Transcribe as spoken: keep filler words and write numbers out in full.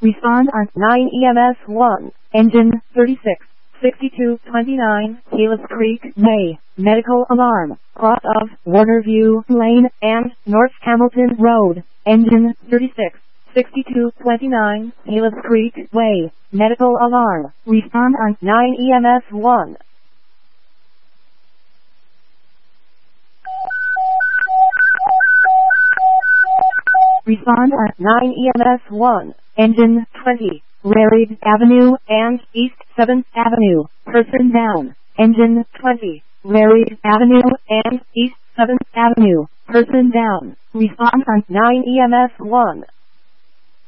Respond on nine E M S one. Engine thirty-six sixty-two twenty-nine, Palos Creek Way. Medical alarm. Cross of Warnerview Lane and North Hamilton Road. Engine thirty-six sixty-two twenty-nine, Palos Creek Way. Medical alarm. Respond on nine E M S one. Respond on nine E M S one. Engine twenty, Raried Avenue and East seventh Avenue. Person down. Engine twenty, Raried Avenue and East seventh Avenue. Person down. Respond on nine E M S one.